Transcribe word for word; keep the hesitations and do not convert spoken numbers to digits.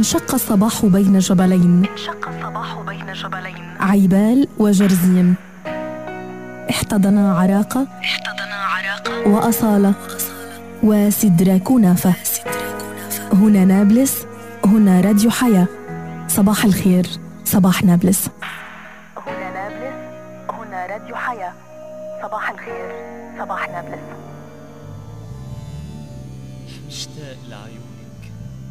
انشق الصباح بين جبلين انشق الصباح بين جبلين عيبال وجرزيم، احتضنا عراقة احتضنا عراقة وأصالة وسدرا كنافة. هنا نابلس، هنا راديو حياة. صباح الخير، صباح نابلس. هنا نابلس، هنا راديو حياة. صباح الخير، صباح نابلس. مشتاق لعيون